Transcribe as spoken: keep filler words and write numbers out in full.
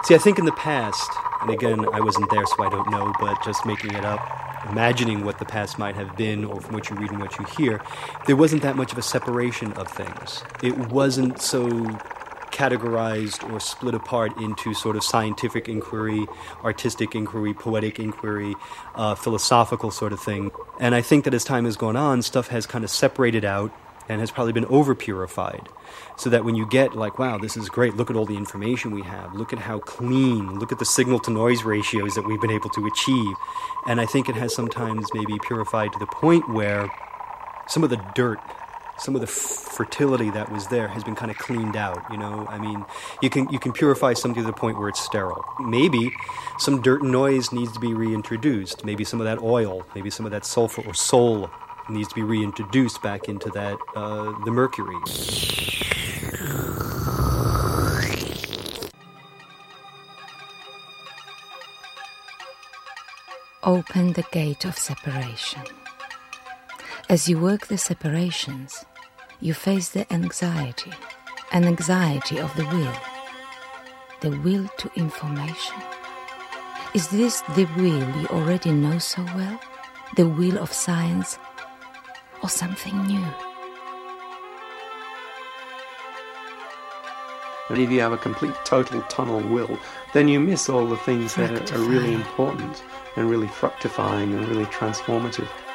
See, I think in the past, and again, I wasn't there, so I don't know, but just making it up, imagining what the past might have been, or from what you read and what you hear, there wasn't that much of a separation of things. It wasn't so categorized or split apart into sort of scientific inquiry, artistic inquiry, poetic inquiry, uh, philosophical sort of thing. And I think that as time has gone on, stuff has kind of separated out and has probably been over-purified. So that when you get like, wow, this is great, look at all the information we have, look at how clean, look at the signal-to-noise ratios that we've been able to achieve. And I think it has sometimes maybe purified to the point where some of the dirt, some of the fertility that was there has been kind of cleaned out, you know? I mean, you can you can purify something to the point where it's sterile. Maybe some dirt and noise needs to be reintroduced. Maybe some of that oil, maybe some of that sulfur or soul needs to be reintroduced back into that, uh, the mercury. Open the gate of separation. As you work the separations, you face the anxiety, an anxiety of the will, the will to information. Is this the will you already know so well, the will of science, or something new? And if you have a complete, total tunnel will, then you miss all the things that are, are really important and really fructifying and really transformative.